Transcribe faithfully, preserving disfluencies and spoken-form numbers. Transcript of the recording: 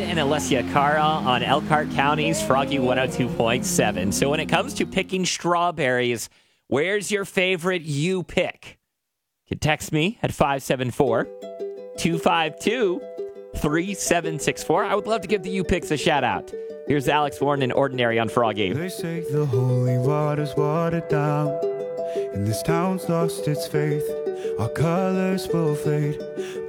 and Alessia Cara on Elkhart County's Froggy one oh two point seven. So when it comes to picking strawberries, where's your favorite you pick? You can text me at five seven four, two five two, three seven six four. I would love to give the you picks a shout out. Here's Alex Warren and Ordinary on Froggy. They say the holy water's watered down, and this town's lost its faith. Our colors will fade.